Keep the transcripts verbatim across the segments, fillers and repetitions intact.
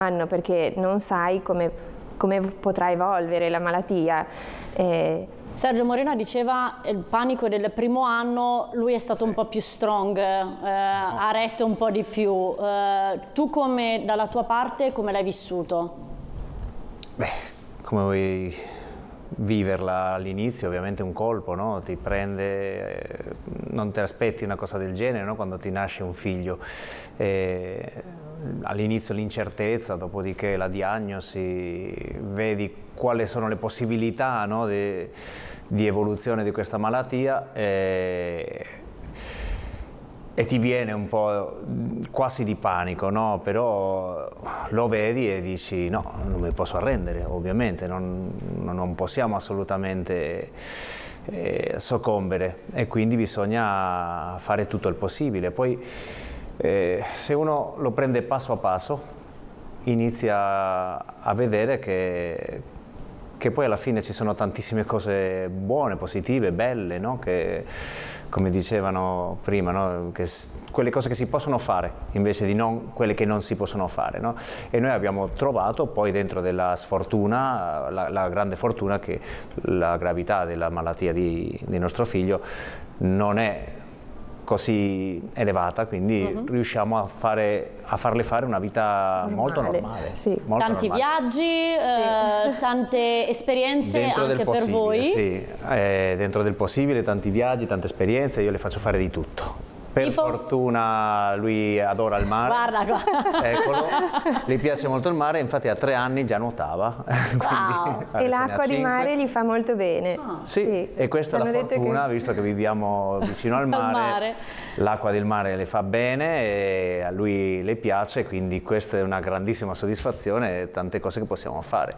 anno, perché non sai come, come potrà evolvere la malattia. Eh, Sergio Morena diceva il panico del primo anno, lui è stato un po' più strong, eh, ha retto un po' di più. Eh, tu come, dalla tua parte, come l'hai vissuto? Beh, come vuoi viverla all'inizio, ovviamente un colpo, no? Ti prende, eh, non ti aspetti una cosa del genere, no? Quando ti nasce un figlio. Eh, all'inizio l'incertezza, dopodiché la diagnosi, vedi quali sono le possibilità, no? di, di evoluzione di questa malattia e, e ti viene un po' quasi di panico, no? Però lo vedi e dici no, non mi posso arrendere, ovviamente, non, non possiamo assolutamente eh, soccombere e quindi bisogna fare tutto il possibile. Poi eh, se uno lo prende passo a passo inizia a vedere che, che poi alla fine ci sono tantissime cose buone, positive, belle, no? Che, come dicevano prima, no? Che quelle cose che si possono fare invece di non, quelle che non si possono fare, no? E noi abbiamo trovato poi dentro della sfortuna, la, la grande fortuna che la gravità della malattia di, di nostro figlio non è così elevata, quindi uh-huh. riusciamo a, fare, a farle fare una vita normale, molto normale. Sì. Molto Tanti normale. viaggi, sì. eh, tante esperienze dentro anche per voi. Sì, eh, dentro del possibile, tanti viaggi, tante esperienze, io le faccio fare di tutto. Per Tipo? fortuna lui adora il mare. Guarda qua. Eccolo, gli piace molto il mare, infatti a tre anni già nuotava. Wow. E l'acqua di mare gli fa molto bene. Ah. Sì, sì, e questa è la fortuna, che... visto che viviamo vicino al mare, mare. l'acqua del mare le fa bene e a lui le piace, quindi questa è una grandissima soddisfazione e tante cose che possiamo fare.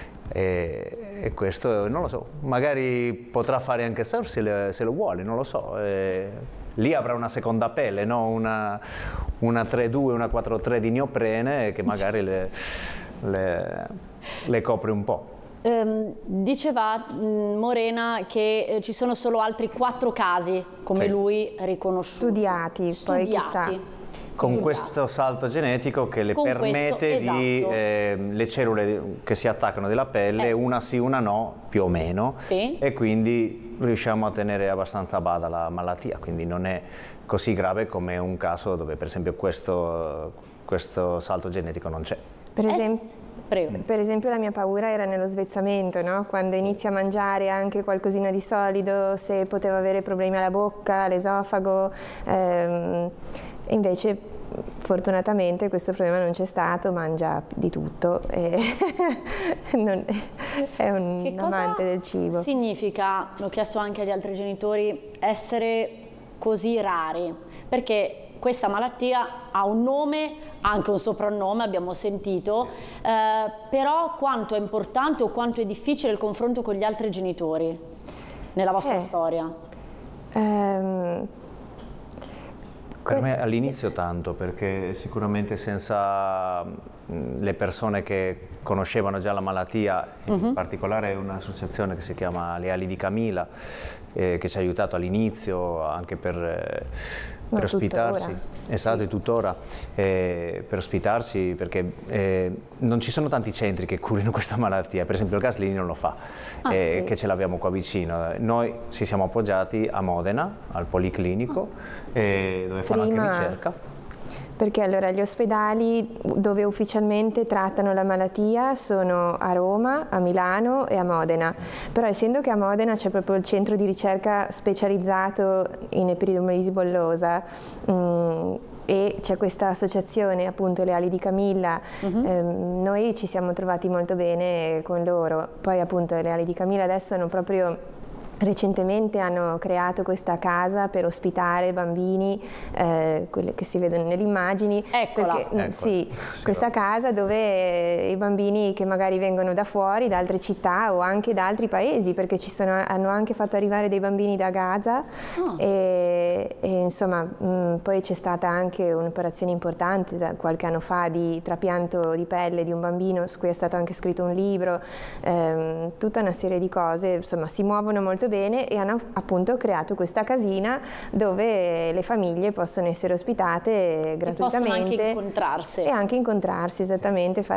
E, e questo non lo so, magari potrà fare anche surf se, le, se lo vuole, non lo so. E, lì avrà una seconda pelle, no? una, una tre due, una quattro tre di neoprene che magari le, le, le copre un po'. Um, diceva mh, Morena che eh, ci sono solo altri quattro casi come sì. lui riconosciuti. Studiati, Studiati. poi chissà. Con questo salto genetico che le Con permette questo, di, esatto. eh, le cellule che si attaccano della pelle, eh. una sì, una no, più o meno, sì. e quindi riusciamo a tenere abbastanza a bada la malattia, quindi non è così grave come un caso dove per esempio questo, questo salto genetico non c'è. Per esempio... Prego. Per esempio la mia paura era nello svezzamento, no? Quando inizi a mangiare anche qualcosina di solido, se potevo avere problemi alla bocca, all'esofago, ehm, invece fortunatamente questo problema non c'è stato, mangia di tutto, e non, è un che amante del cibo. Significa, l'ho chiesto anche agli altri genitori, essere così rari? Perché questa malattia ha un nome, anche un soprannome, abbiamo sentito, eh, però quanto è importante o quanto è difficile il confronto con gli altri genitori nella vostra eh, storia? Ehm, Per me all'inizio tanto, perché sicuramente senza le persone che conoscevano già la malattia, in uh-huh. particolare un'associazione che si chiama Le Ali di Camilla, eh, che ci ha aiutato all'inizio anche per, eh, per ospitarsi, esatto, sì. e tuttora, eh, per ospitarsi, perché eh, non ci sono tanti centri che curino questa malattia, per esempio il Gaslini non lo fa, ah, eh, sì. che ce l'abbiamo qua vicino. Noi ci siamo appoggiati a Modena, al Policlinico, ah. eh, dove fanno Prima... anche ricerca. Perché allora gli ospedali dove ufficialmente trattano la malattia sono a Roma, a Milano e a Modena, però essendo che a Modena c'è proprio il centro di ricerca specializzato in epidermolisi bullosa mh, e c'è questa associazione, appunto Le Ali di Camilla, uh-huh. ehm, noi ci siamo trovati molto bene con loro. Poi appunto Le Ali di Camilla adesso hanno proprio recentemente hanno creato questa casa per ospitare bambini, eh, quelle che si vedono nelle immagini. Eccola. Perché, Eccola. Sì, questa casa dove i bambini che magari vengono da fuori, da altre città o anche da altri paesi, perché ci sono, hanno anche fatto arrivare dei bambini da Gaza oh. e, e insomma mh, poi c'è stata anche un'operazione importante da qualche anno fa di trapianto di pelle di un bambino, su cui è stato anche scritto un libro, ehm, tutta una serie di cose, insomma si muovono molto bene e hanno appunto creato questa casina dove le famiglie possono essere ospitate gratuitamente e possono anche incontrarsi e anche incontrarsi esattamente, fare